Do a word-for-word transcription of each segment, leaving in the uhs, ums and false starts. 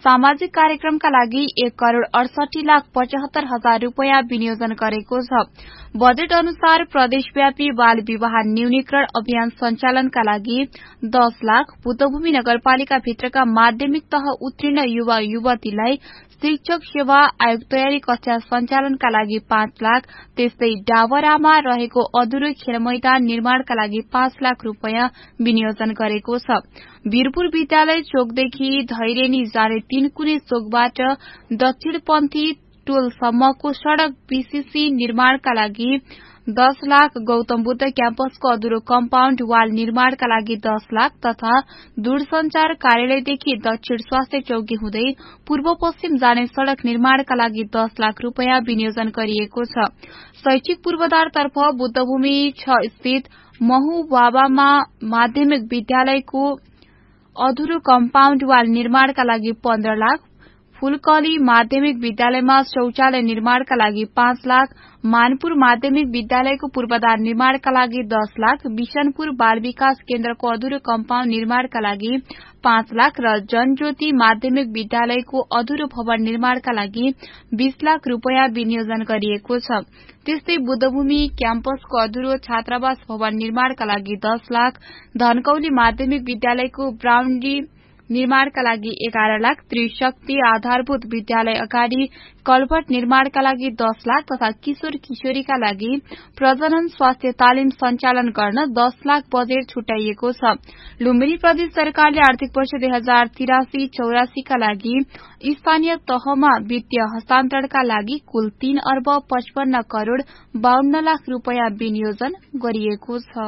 सामाजिक कार्यक्रमका लागि एक करोड़ अडसठी लाख पचहत्तर हजार रूपियाँ विनियोजन गरेको छ। बजेट अनुसार प्रदेशव्यापी बाल विवाह न्यूनीकरण अभियान सञ्चालनका लागि दस लाख, बुद्धभूमि नगरपालिका भित्रका माध्यमिक तह उत्तीर्ण युवा युवतीलाई शिक्षक सेवा आयोग तयारी कक्षा सञ्चालनका लागि पाँच लाख, त्यस्तै डाबरामा रहेको अधुरो खेल मैदान निर्माणका लागि पाँच लाख रूपियाँ विनियोजन गरेको छ। वीरपुर विद्यालय चोकदेखि धैरेनी जाने तीन कुने चोकबाट दक्षिणपन्थी टोलसम्मको सड़क बीसीसी निर्माणका लागि दस लाख, गौतम बुद्ध क्याम्पसको अधुरो कम्पाउण्ड वाल निर्माणका लागि दस लाख तथा दूरसंचार कार्यालयदेखि दक्षिण स्वास्थ्य चौकी हुँदै पूर्व पश्चिम जाने सड़क निर्माणका लागि दस लाख रूपियाँ विनियोजन गरिएको छ। शैक्षिक पूर्वाधारतर्फ बुद्धभूमि छ स्थित महुबाबामा माध्यमिक विद्यालयको अधुरो कम्पाउण्ड वाल निर्माणका लागि पन्ध्र लाख, फूलकली माध्यमिक विद्यालयमा शौचालय निर्माणका लागि पाँच लाख, मानपुर माध्यमिक विद्यालयको पूर्वाधार निर्माणका लागि दस लाख, बिशनपुर बाल विकास केन्द्रको अधुरो कम्पाउण्ड निर्माणका लागि पाँच लाख र जनज्योति माध्यमिक विद्यालयको अधुरो भवन निर्माणका लागि बीस लाख रूपियाँ विनियोजन गरिएको छ। त्यस्तै बुद्धभूमि क्याम्पसको अधुरो छात्रावास भवन निर्माणका लागि दस लाख, धनकौली माध्यमिक विद्यालयको ब्राउन्डी निर्माणका लागि एघार लाख, त्रिशक्ति आधारभूत विद्यालय अगाडि कल्भर्ट निर्माणका लागि दस लाख तथा किशोर किशोरीका लागि प्रजनन स्वास्थ्य तालिम सञ्चालन गर्न दस लाख बजेट छुट्याइएको छ। लुम्बिनी प्रदेश सरकारले आर्थिक वर्ष दुई हजार तिरासी चौरासीका लागि स्थानीय तहमा वित्तीय हस्तान्तरणका लागि कुल तीन अर्ब पचपन्न करोड़ बाहन्न लाख रूपियाँ विनियोजन गरिएको छ।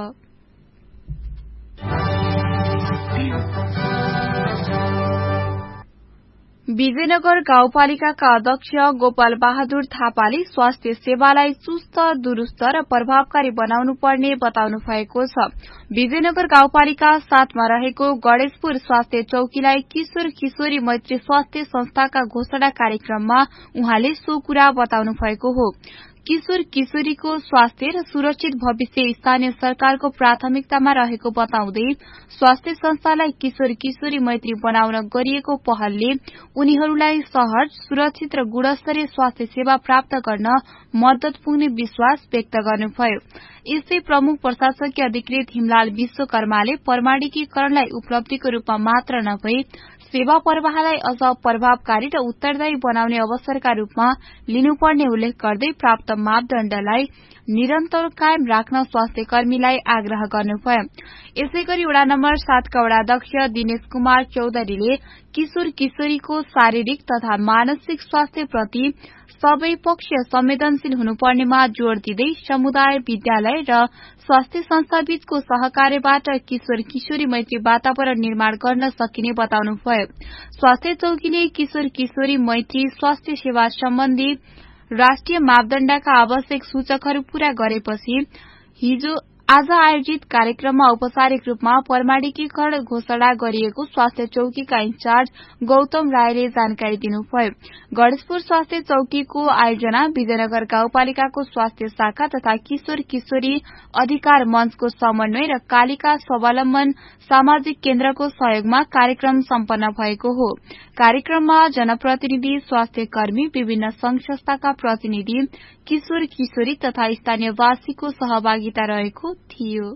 विजयनगर गाउँपालिकाका अध्यक्ष गोपाल बहादुर थापाले स्वास्थ्य सेवालाई चुस्त, दुरूस्त र प्रभावकारी बनाउनु पर्ने बताउनु भएको छ। विजयनगर गाउँपालिका सातमा रहेको गणेशपुर स्वास्थ्य चौकीलाई किशोर किशोरी मैत्री स्वास्थ्य संस्थाका घोषणा कार्यक्रममा उहाँले सो कुरा बताउनु भएको हो। किशोर किशोरीको स्वास्थ्य र सुरक्षित भविष्य स्थानीय सरकारको प्राथमिकतामा रहेको बताउँदै स्वास्थ्य संस्थालाई किशोर किशोरी मैत्री बनाउन गरिएको पहलले उनीहरूलाई सहज, सुरक्षित र गुणस्तरीय स्वास्थ्य सेवा प्राप्त गर्न मद्दत पुग्ने विश्वास व्यक्त गर्नुभयो। यसै प्रमुख प्रशासकीय अधिकृत हिमलाल विश्वकर्माले प्रमाणिकीकरणलाई उपलब्धिको रूपमा मात्र नभई सेवा प्रवाहलाई अझ प्रभावकारी र उत्तरदायी बनाउने अवसरका रूपमा लिनुपर्ने उल्लेख गर्दै प्राप्त मापदण्डलाई निरन्तर कायम राख्न स्वास्थ्य कर्मीलाई आग्रह गर्नुभयो। यसैगरी वडा नम्बर सातका वडाध्यक्ष दिनेश कुमार चौधरीले किशोर किशोरीको शारीरिक तथा मानसिक स्वास्थ्य प्रति सबै पक्ष संवेदनशील हुनुपर्नेमा जोड़ दिँदै समुदाय, विद्यालय र स्वास्थ्य संस्थाबीचको सहकार्यबाट किशोर किशोरी मैत्री वातावरण निर्माण गर्न सकिने बताउनुभयो। स्वास्थ्य चौकीले किशोर किशोरी मैत्री स्वास्थ्य सेवा सम्बन्धी राष्ट्रिय मापदण्डका आवश्यक सूचकहरू पूरा गरेपछि हिजो आज आयोजित कार्यक्रममा औपचारिक रूपमा प्रमाणिकीकरण घोषणा गरिएको स्वास्थ्य चौकीका इन्चार्ज गौतम रायले जानकारी दिनुभयो। गणेशपुर स्वास्थ्य चौकीको आयोजना विजयनगर गाउँपालिकाको स्वास्थ्य शाखा तथा किशोर किशोरी अधिकार मंचको समन्वय र कालिका स्वावलम्बन सामाजिक केन्द्रको सहयोगमा कार्यक्रम सम्पन्न भएको हो। कार्यक्रममा जनप्रतिनिधि, स्वास्थ्य कर्मी, विभिन्न संघ संस्थाका प्रतिनिधि, किशोर किशोरी तथा स्थानीयवासीको सहभागिता रहेको थियो।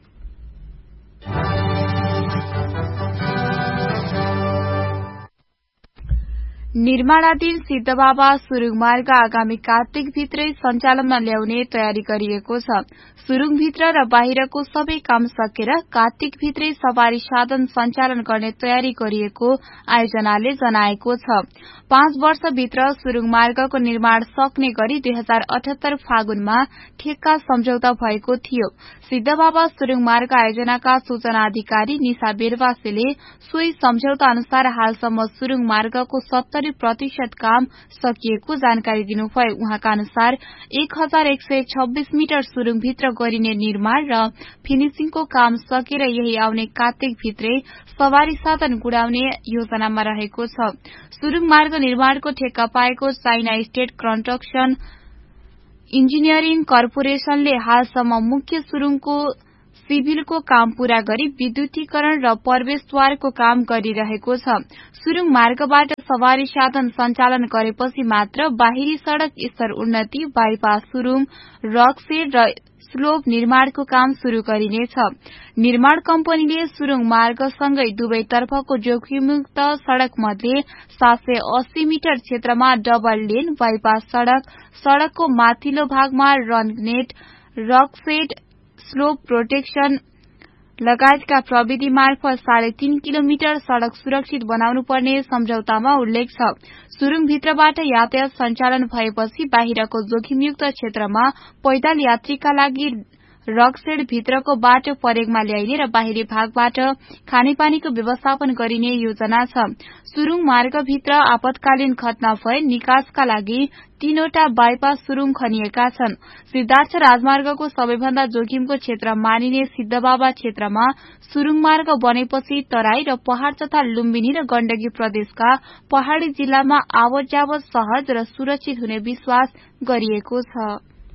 निर्माणाधीन सिद्धबाबा सुरुङ मार्ग आगामी कार्तिक भित्रै सञ्चालनमा ल्याउने तयारी गरिएको छ। सुरुङभित्र र बाहिरको सबै काम सकेर कार्तिक भित्रै सवारी साधन सञ्चालन गर्ने तयारी गरिएको आयोजनाले जनाएको छ। पाँच वर्षभित्र सुरुङ मार्गको निर्माण सक्ने गरी दुई हजार अठहत्तर फागुनमा ठेक्का सम्झौता भएको थियो। सिद्धबाबा सुरुङ मार्ग आयोजनाका सूचना अधिकारी निशा बेरवासेले सोही सम्झौता अनुसार हालसम्म सुरुङ मार्गको सत्तरी प्रतिशत काम सकिएको जानकारी दिनुभयो। उहाँका अनुसार एक हजार एक सय छब्बीस मिटर सुरुङभित्र गरिने निर्माण र फिनिशिङको काम सकेर यही आउने कार्तिक भित्रै सवारी साधन गुडाउने योजनामा रहेको छ। सुरुङ मार्ग निर्माणको ठेक्का पाएको चाइना स्टेट कन्स्ट्रक्सन इन्जिनियरिङ कर्पोरेशनले हालसम्म मुख्य सुरुङको सिभिलको काम पूरा गरी विद्युतीकरण र प्रवेशद्वारको काम गरिरहेको छ। सुरुङ मार्गबाट सवारी साधन सञ्चालन गरेपछि मात्र बाहिरी सड़क स्तर उन्नति, बाइपास सुरुङ, रकसेड र स्लोप निर्माणको काम शुरू गरिनेछ। निर्माण कम्पनीले सुरुङ मार्गसँगै दुवैतर्फको जोखिममुक्त सड़क मध्ये सात सय अस्सी मिटर क्षेत्रमा डबल लेन, बाइपास सड़क, सड़कको माथिल्लो भागमा रननेट, रकसेड, स्लोप प्रोटेक्सन लगायतका प्रविधि मार्फत साढे तीन किलोमिटर सड़क सुरक्षित बनाउनु पर्ने सम्झौतामा उल्लेख छ। सुरुङ भित्रबाट यातायात सञ्चालन भएपछि बाहिरको जोखिमयुक्त क्षेत्रमा पैदल यात्रीका लागि रकसेड भित्रको बाटो प्रयोगमा ल्याइने र बाहिरी भागबाट खानेपानीको व्यवस्थापन गरिने योजना छ। सुरुङ मार्गभित्र आपतकालीन घटना भए निकासका लागि तीनवटा बाइपास सुरुङ खनिएका छन्। सिद्धार्थ राजमार्गको सबैभन्दा जोखिमको क्षेत्र मानिने सिद्धबाबा क्षेत्रमा सुरुङ मार्ग बनेपछि तराई र पहाड़ तथा लुम्बिनी र गण्डकी प्रदेशका पहाड़ी जिल्लामा आवत जावत सहज र सुरक्षित हुने विश्वास गरिएको छ।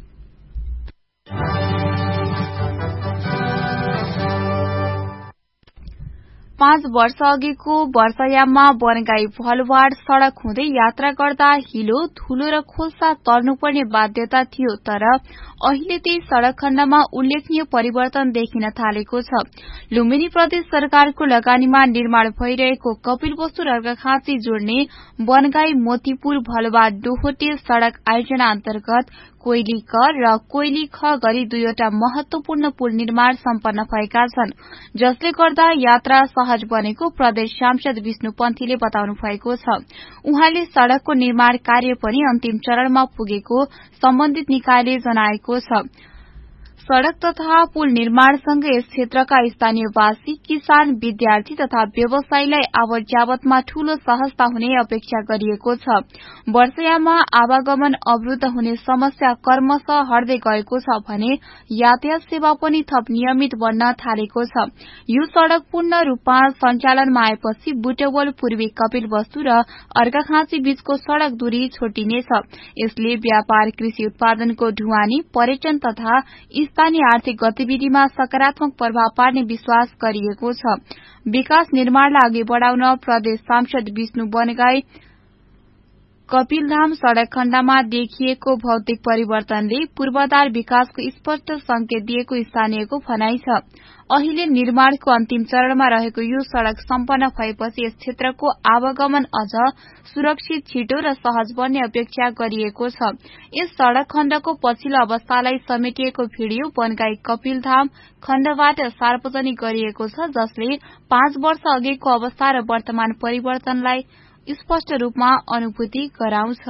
पाँच वर्ष अघिको वर्षायाममा बनगाई भलवाड सड़क हुँदै यात्रा गर्दा हिलो, धुलो र खोल्सा तर्नुपर्ने बाध्यता थियो, तर अहिले त्यही सड़क खण्डमा उल्लेखनीय परिवर्तन देखिन थालेको छ। लुम्बिनी प्रदेश सरकारको लगानीमा निर्माण भइरहेको कपिलवस्तु र अर्घाखाँची जोड्ने बनगाई मोतीपुर भलवाड डोहोटे सड़क आयोजना अन्तर्गत कोइली क र कोइली ख गरी दुईवटा महत्वपूर्ण पुल निर्माण सम्पन्न भएका छन्, जसले गर्दा यात्रा सहज बनेको प्रदेश सांसद विष्णु पन्थीले बताउनु भएको छ। उहाँले सड़कको निर्माण कार्य पनि अन्तिम चरणमा पुगेको सम्बन्धित निकायले जनाएको छ। सड़क तथा पुल निर्माणसँगै यस क्षेत्रका स्थानीयवासी, किसान, विद्यार्थी तथा व्यवसायीलाई आवत जावतमा ठूलो सहजता हुने अपेक्षा गरिएको छ। वर्षायाममा आवागमन अवरुद्ध हुने समस्या क्रमशः हट्दै गएको छ भने यातायात सेवा पनि थप नियमित बन्न थालेको छ। यो सड़क पूर्ण रूपमा सञ्चालनमा आएपछि बुटवल पूर्वी कपिलवस्तु र अर्घाखाँची बीचको सड़क दूरी छोटिनेछ। यसले व्यापार, कृषि उत्पादनको ढुवानी, पर्यटन तथा स्थानीय आर्थिक गतिविधिमा सकारात्मक प्रभाव पार्ने विश्वास गरिएको छ। विकास निर्माणलाई अघि बढ़ाउन प्रदेश सांसद विष्णु बनगाई कपिलधाम सड़क खण्डमा देखिएको भौतिक परिवर्तनले पूर्वाधार विकासको स्पष्ट संकेत दिएको स्थानीयको भनाइ छ। अहिले निर्माणको अन्तिम चरणमा रहेको यो सड़क सम्पन्न भएपछि यस क्षेत्रको आवागमन अझ सुरक्षित, छिटो र सहज बन्ने अपेक्षा गरिएको छ। यस सड़क खण्डको पछिल्लो अवस्थालाई समेटिएको भिडियो बनगाई कपिलधाम खण्डबाट सार्वजनिक गरिएको छ, जसले पाँच वर्ष अघिको अवस्था र वर्तमान परिवर्तनलाई स्पष्ट रूपमा अनुभूति गराउँछ।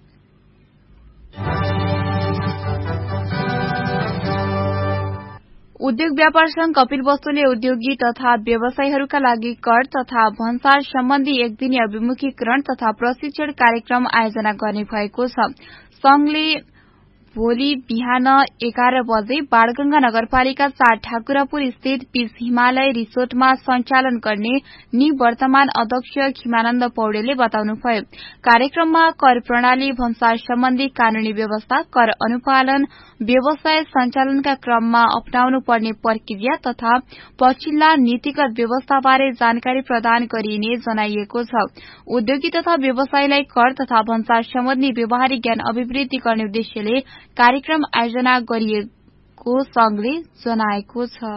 उद्योग व्यापार संघ कपिलवस्तुले उद्योगी तथा व्यवसायीहरूका लागि कर तथा भन्सार सम्बन्धी एक दिने अभिमुखीकरण तथा प्रशिक्षण कार्यक्रम आयोजना गर्ने भएको छ। संघले भोलि बिहान एघार बजे बाणगंगा नगरपालिका चार ठाकुरापुर स्थित पीस हिमालय रिसोर्टमा सञ्चालन गर्ने निवर्तमान अध्यक्ष खिमानन्द पौडेलले बताउनुभयो। कार्यक्रममा कर प्रणाली, भन्सार सम्बन्धी कानूनी व्यवस्था, कर अनुपालन, व्यवसाय सञ्चालनका क्रममा अपनाउनु पर्ने प्रक्रिया तथा पछिल्ला नीतिगत व्यवस्थाबारे जानकारी प्रदान गरिने जनाइएको छ। उद्योगी तथा व्यवसायीलाई कर तथा भन्सार सम्बन्धी व्यावहारिक ज्ञान अभिवृद्धि गर्ने उद्देश्यले कार्यक्रम आयोजना गरिएको संघले जनाएको छ।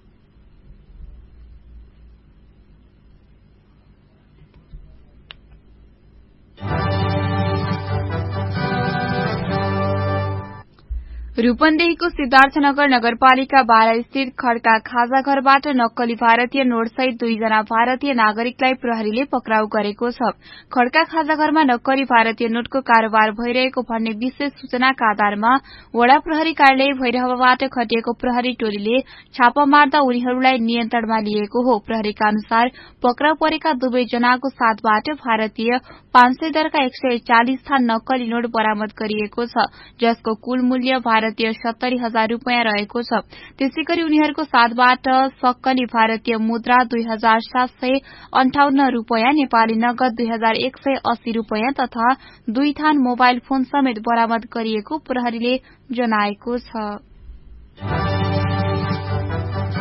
रूपन्देहीको सिद्धार्थनगर नगरपालिका बाह्र स्थित खड्का खाजा घरबाट नक्कली भारतीय नोटसहित दुईजना भारतीय नागरिकलाई प्रहरीले पक्राउ गरेको छ। खड्का खाजा घरमा नक्कली भारतीय नोटको कारोबार भइरहेको भन्ने विशेष सूचनाका आधारमा वडा प्रहरी कार्यालय भैरहवाबाट खटिएको प्रहरी टोलीले छापा मार्दा उनीहरूलाई नियन्त्रणमा लिएको हो। प्रहरीका अनुसार पक्राउ परेका दुवै जनाको साथबाट भारतीय पाँच सय दरका एक सय चालिस थान नक्कली नोट बरामद गरिएको छ, जसको कुल मूल्य भारतीय सत्तरी हजार रूपियाँ रहेको छ। त्यसैगरी उनीहरूको साथबाट सक्कली भारतीय मुद्रा दुई हजार सात सय अन्ठाउन्न रूपियाँ, नेपाली नगद दुई हजार एक सय अस्सी रूपियाँ तथा दुई थान मोबाइल फोन समेत बरामद गरिएको प्रहरीले जनाएको छ।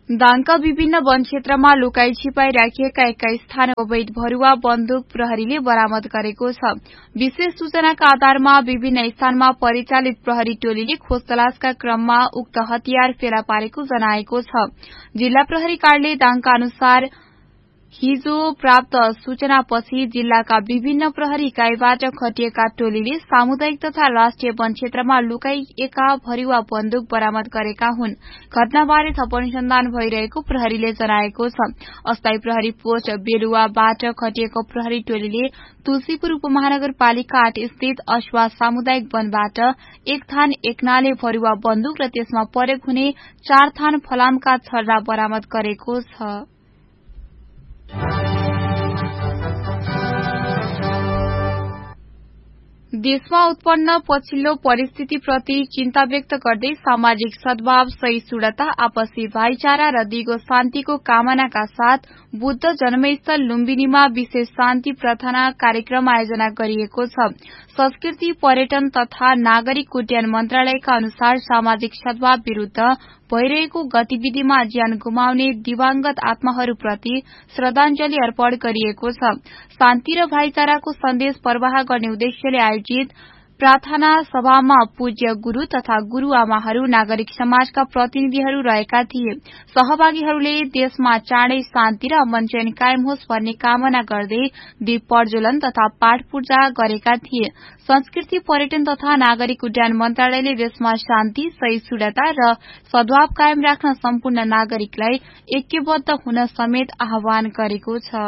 दाङका विभिन्न वन क्षेत्रमा लुकाई छिपाई राखिएका एक्काइस थान अवैध भरुवा बन्दुक प्रहरीले बरामद गरेको छ। विशेष सूचनाका आधारमा विभिन्न स्थानमा परिचालित प्रहरी टोलीले खोज तलासका क्रममा उक्त हतियार फेला पारेको जनाएको छ। जिल्ला प्रहरी कार्यालय दाङका अनुसार हिजो प्राप्त सूचनापछि जिल्लाका विभिन्न प्रहरी इकाइबाट खटिएका टोलीले सामुदायिक तथा राष्ट्रिय वन क्षेत्रमा लुकाइएका भरिवा बन्दुक बरामद गरेका हुन्। घटनाबारे थप अनुसन्धान भइरहेको प्रहरीले जनाएको छ। अस्थायी प्रहरी पोस्ट बेलुवाबाट खटिएको प्रहरी टोलीले तुलसीपुर उपमहानगरपालिका आठ स्थित अश्वा सामुदायिक वनबाट एक थान एकनाले भरुवा बन्दुक र त्यसमा प्रयोग हुने चार थान फलामका छर्रा बरामद गरेको छ। देशमा उत्पन्न पछिल्लो परिस्थितिप्रति चिन्ता व्यक्त गर्दै सामाजिक सद्भाव, सहिष्णुता, आपसी भाइचारा र दिगो शान्तिको कामनाका साथ बुद्ध जन्मस्थल लुम्बिनीमा विशेष शान्ति प्रार्थना कार्यक्रम आयोजना गरिएको छ। संस्कृति, पर्यटन तथा नागरिक उड्डयन मन्त्रालयका अनुसार सामाजिक सद्भाव विरूद्ध भइरहेको गतिविधिमा ज्यान गुमाउने दिवंगत आत्माहरूप्रति श्रद्धाञ्जली अर्पण गरिएको छ। शान्ति र भाइचाराको सन्देश प्रवाह गर्ने उद्देश्यले आयोजित प्रार्थना सभामा पूज्य गुरू तथा गुरूआमाहरू, नागरिक समाजका प्रतिनिधिहरू रहेका थिए। सहभागीहरूले देशमा चाँडै शान्ति र अमन चैन कायम होस् भन्ने कामना गर्दै दीप प्रज्वलन तथा पाठ पूजा गरेका थिए। संस्कृति, पर्यटन तथा नागरिक उड्डयन मन्त्रालयले देशमा शान्ति, सहिष्णुता र सद्भाव कायम राख्न सम्पूर्ण नागरिकलाई ऐक्यबद्ध हुन समेत आह्वान गरेको छ।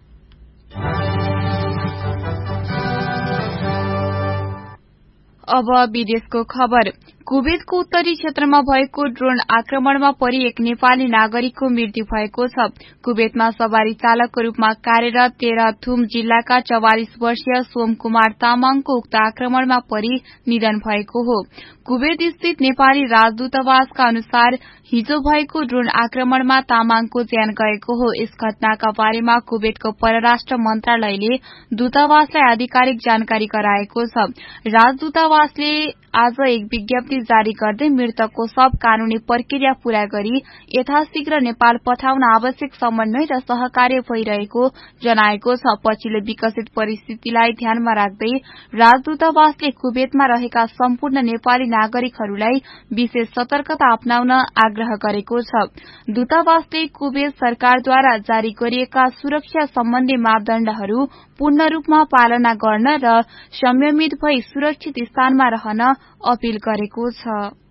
अब विदेशको खबर। कुवेतको उत्तरी क्षेत्रमा भएको ड्रोन आक्रमणमा परि एक नेपाली नागरिकको मृत्यु भएको छ। कुवेतमा सवारी चालकको रूपमा कार्यरत तेह्रथुम जिल्लाका चौवालिस वर्षीय सोम कुमार तामाङको उक्त आक्रमणमा परि निधन भएको हो। कुवेत स्थित नेपाली राजदूतावासका अनुसार हिजो भएको ड्रोन आक्रमणमा तामाङको ज्यान गएको हो। यस घटनाका बारेमा कुवेतको परराष्ट्र मन्त्रालयले दूतावासलाई आधिकारिक जानकारी गराएको छ। राजदूतावासले आज एक विज्ञप्ति जारी गर्दै मृतकको शव कानूनी प्रक्रिया पूरा गरी यथाशीघ्र नेपाल पठाउन आवश्यक समन्वय र सहकार्य भइरहेको जनाएको छ। पछिल्लो विकसित परिस्थितिलाई ध्यानमा राख्दै राजदूतावासले कुवेतमा रहेका सम्पूर्ण नेपाली नागरिकहरूलाई विशेष सतर्कता अपनाउन आग्रह गरेको छ। दूतावासले कुवेत सरकारद्वारा जारी गरिएका सुरक्षा सम्बन्धी मापदण्डहरू पूर्ण रूपमा पालना गर्न र संयमित भई सुरक्षित स्थानमा रहन अपील गरेको छ।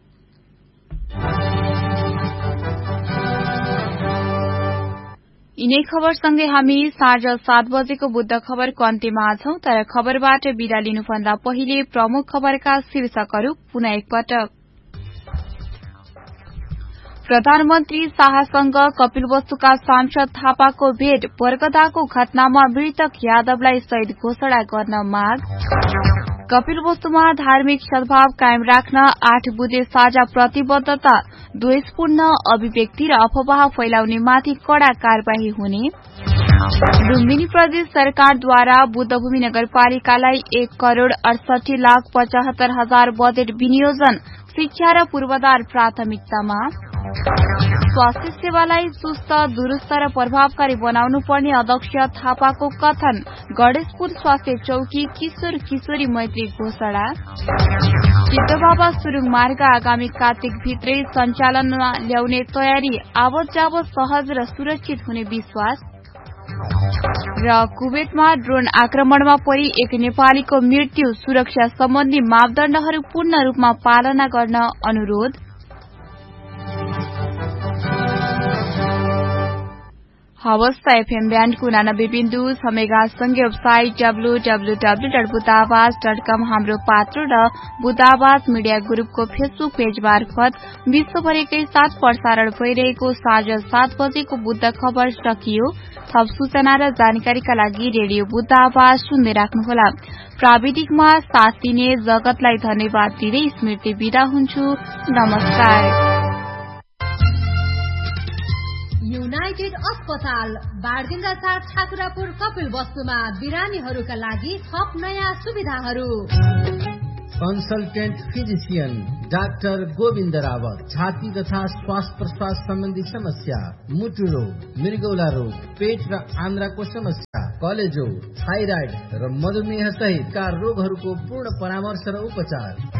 यिनै खबरसँगै हामी साँझ सात बजेको बुद्ध खबरको अन्त्यमा छौं। तर खबरबाट बिदा लिनुभन्दा पहिले प्रमुख खबरका शीर्षकहरू पुनः एकपटक। प्रधानमन्त्री शाहसँग कपिलवस्तुका सांसद थापाको भेट, बर्गदाको घटनामा मृतक यादवलाई शहीद घोषणा गर्न माग। कपिलवस्तुमा धार्मिक सद्भाव कायम राख्न आठ बुँदे साझा प्रतिबद्धता, द्वेषपूर्ण अभिव्यक्ति र अफवाह फैलाउनेमाथि कड़ा कार्यवाही हुने। लुम्बिनी प्रदेश सरकारद्वारा बुद्धभूमि नगरपालिकालाई एक करोड़ अडसठी लाख पचहत्तर हजार बजेट विनियोजन, शिक्षा र पूर्वाधार प्राथमिकतामा। स्वास्थ्य सेवालाई सुस्त, दुरूस्त र प्रभावकारी बनाउनु पर्ने अध्यक्ष थापाको कथन, गणेशपुर स्वास्थ्य चौकी किशोर किशोरी मैत्री घोषणा। सिद्धबाबा सुरुङ मार्ग आगामी कार्तिक भित्रै सञ्चालनमा ल्याउने तयारी, आवत जावत सहज र सुरक्षित हुने विश्वास। र कुवेतमा ड्रोन आक्रमणमा परि एक नेपालीको मृत्यु, सुरक्षा सम्बन्धी मापदण्डहरू पूर्ण रूपमा पालना गर्न अनुरोध। हवस् त एफएम ब्यान्डको उनानब्बे बिन्दु छ मेगासँगै website W W W dot बुद्धावास dot कम, हाम्रो पात्र र बुद्धावास मिडिया ग्रुपको फेसबुक पेज मार्फत विश्वभरिकै साथ प्रसारण भइरहेको साँझ सात बजेको बुद्ध खबर सकियो। थप सूचना र जानकारीका लागि रेडियो बुद्ध आवाज सुन्दै राख्नुहोला। प्राविधिकमा साथ दिने जगतलाई धन्यवाद दिँदै स्मृति बिदा हुन्छु। नमस्कार। युनाइटेड अस्पताल बारदिङ्गा चार ठाकुरापुर कपिल वस्तुमा बिरामीहरूका लागि थप नयाँ सुविधाहरू। Consultant physician doctor Govind Rawat, छाती तथा श्वास प्रश्वास सम्बन्धी समस्या, मुटु रोग, मृगौला रोग, पेट र आन्द्राको समस्या, कलेजो, थाइराइड र मधुमेह सहितका रोगहरूको पूर्ण परामर्श र उपचार।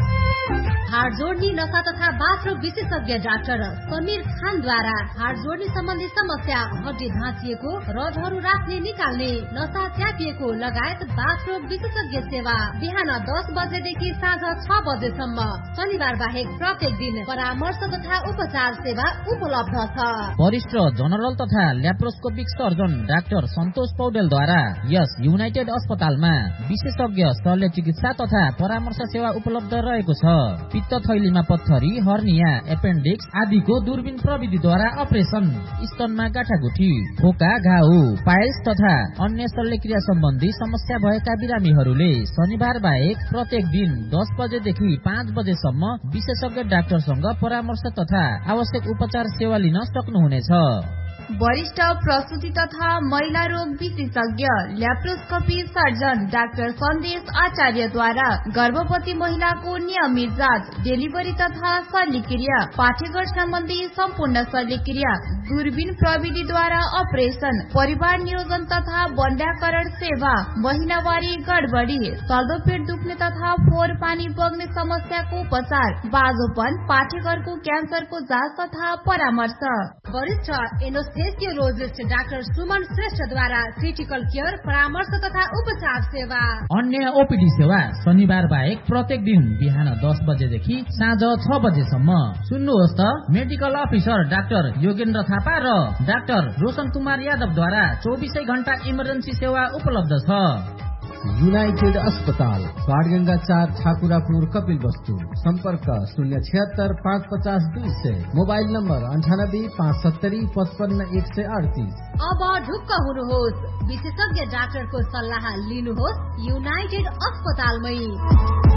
हाड जोड्ने नसा तथा बाथरोग विशेषज्ञ डाक्टर समीर खानद्वारा हाड जोड्ने सम्बन्धी समस्या, हड्डी भाँचिएको, रडहरू राख्ने निकाल्ने, नसा च्यापिएको लगायत बाथरोग विशेषज्ञ सेवा बिहान दस बजेदेखि साँझ छ बजेसम्म, शनिबार बाहेक प्रत्येक दिन परामर्श तथा उपचार सेवा उपलब्ध छ। वरिष्ठ जनरल तथा ल्याप्रोस्कोपिक सर्जन डाक्टर सन्तोष पौडेलद्वारा यस युनाइटेड अस्पतालमा विशेषज्ञ शल्य चिकित्सा तथा परामर्श सेवा उपलब्ध रहेको छ। पित्त थैलीमा पत्थरी, हर्निया, एपेन्डिक्स आदिको दूरबीन प्रविधिद्वारा अपरेसन, स्तनमा गाँठागुठी, खोका, घाउ, पाइल्स तथा अन्य शल्यक्रिया सम्बन्धी समस्या भएका बिरामीहरूले शनिबार बाहेक प्रत्येक दिन दस बजेदेखि पाँच बजेसम्म विशेषज्ञ डाक्टरसँग परामर्श तथा आवश्यक उपचार सेवा लिन सक्नुहुनेछ। वरिष्ठ प्रसूति तथा महिला रोग विशेषज्ञ ल्याप्रोस्कोपी सर्जन डाक्टर सन्देश आचार्यद्वारा गर्भवती महिलाको नियमित जाँच, डेलिभरी तथा शल्यक्रिया, पाठेघर सम्बन्धी सम्पूर्ण शल्यक्रिया, दूरबीन प्रविधिद्वारा अपरेसन, परिवार नियोजन तथा वन्ध्याकरण सेवा, महिनावारी गडबडी, चल्दो पेट दुख्ने तथा फोहोर पानी बग्ने समस्याको उपचार, बाजोपन, पाठेघरको क्यान्सरको जाँच तथा परामर्श। वरिष्ठ एनेस्थेसियोलोजिस्ट डाक्टर सुमन श्रेष्ठद्वारा क्रिटिकल केयर, परामर्श तथा उपचार सेवा। अन्य ओपीडी सेवा शनिबार बाहेक प्रत्येक दिन बिहान दस बजेदेखि साँझ छ बजेसम्म। सुन्नुहोस् त, medical officer doctor Yogendra Thapa र डाक्टर रोशन कुमार यादवद्वारा चौबिसै घण्टा इमर्जेन्सी सेवा उपलब्ध छ। युनाइटेड अस्पताल, बाणगंगा चार, ठाकुरापुर, कपिल वस्तु। संपर्क शून्य छिहत्तर पाँच पचास दुई सय, मोबाइल नम्बर अन्ठानब्बे पाँच सत्तरी पचपन्न एक सय अडतिस। अब ढुक्क हुनुहोस्, विशेषज्ञ डाक्टरको सल्लाह लिनुहोस् युनाइटेड अस्पतालमै।